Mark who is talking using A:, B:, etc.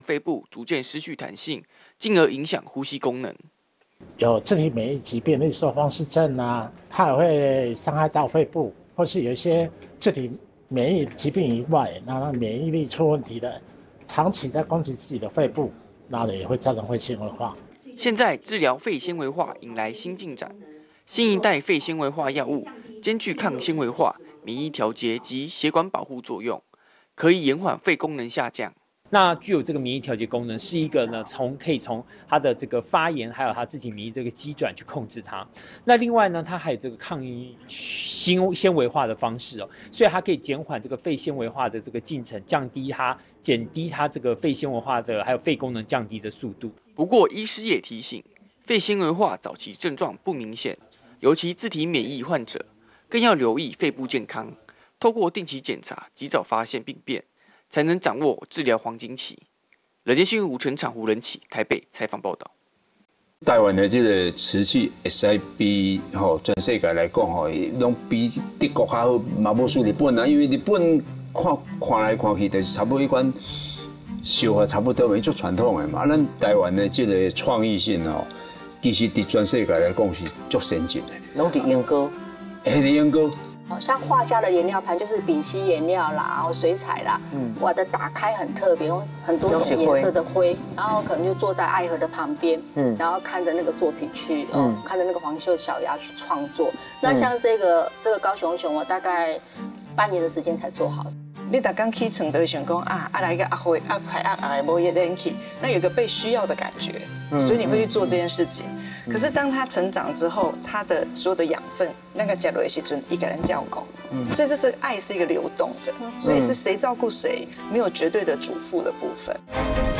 A: 肺部逐渐失去弹性，进而影响呼吸功能。
B: 有自体免疫疾病，例如说风湿症啊，它也会伤害到肺部，或是有一些自体免疫疾病以外，那免疫力出问题的，长期在攻击自己的肺部，那也会造成肺纤维化。
A: 现在治疗肺纤维化迎来新进展，新一代肺纤维化药物兼具抗纤维化、免疫调节及血管保护作用，可以延缓肺功能下降。
C: 那具有这个免疫调节功能，是一个呢，可以从它的这个发炎，还有它自体免疫这个机转去控制它。那另外呢，它还有这个抗纤维化的方式哦，所以它可以减缓这个肺纤维化的这个进程，减低它这个肺纤维化的还有肺功能降低的速度。
A: 不过，医师也提醒，肺纤维化早期症状不明显，尤其自体免疫患者，更要留意肺部健康，透过定期检查，及早发现病变。才能掌握治疗黄金期。人间新闻吴成场、胡仁启台北采访报道。
D: 台湾的这个瓷器，会使比全世界来讲拢比德国较好，嘛无输日本啊。因为日本看来看去，就是差不多一款烧啊，差不多嘛，足传统的嘛。咱台湾的这个创意性其实伫全世界来讲是足先进的。
E: 拢伫英国，
D: 伫英国。
F: 像画家的颜料盘就是丙烯颜料啦，然后水彩啦，我的打开很特别，用很多种颜色的灰，然后可能就坐在爱河的旁边，然后看着那个作品去，看着那个黄袖小鸭去创作。那像这个高雄熊，我大概半年的时间才做好。
G: 你逐工起床都想讲来个花彩来无叶冷气，那有个被需要的感觉，所以你会去做这件事情。可是当他成长之后，他的所有的养分，那个假如的时阵，一个人照顾，所以这是爱是一个流动的，所以是谁照顾谁，没有绝对的主妇的部分。